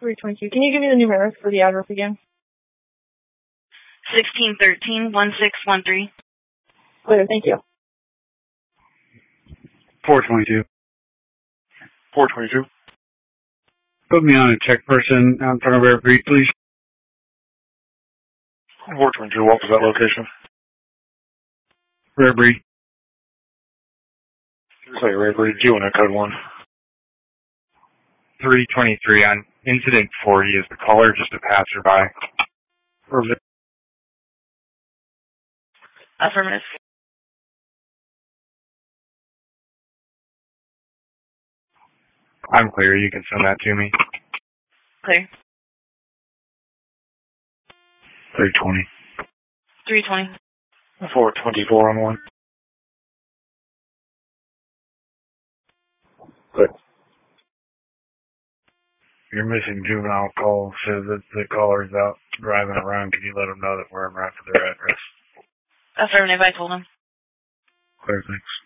322. Can you give me the numerics for the address again? 1613-1613. Clear, thank you. 422. 422. Put me on a check person out in front of Rare Breed, please. 422, what was that location? Rare Breed. Say Rare Breed, you and code 1. 323 on incident 40. Is the caller just a passerby? Affirmative. I'm clear. You can send that to me. Clear. 320. 320. 424 on 1. Good. Your missing juvenile call says that the caller's out driving around. Can you let them know that we're en route to their address? Affirmative, I told him. Clear, thanks.